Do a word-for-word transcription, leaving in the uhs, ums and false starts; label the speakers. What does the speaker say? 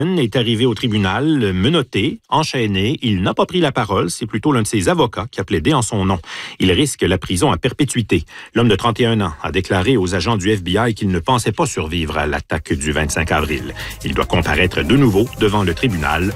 Speaker 1: est arrivé au tribunal menotté, enchaîné. Il n'a pas pris la parole. C'est plutôt l'un de ses avocats qui a plaidé en son nom. Il risque la prison à perpétuité. L'homme de trente et un ans a déclaré aux agents du F B I qu'il ne pensait pas survivre à l'attaque du vingt-cinq avril. Il doit comparaître de nouveau devant le tribunal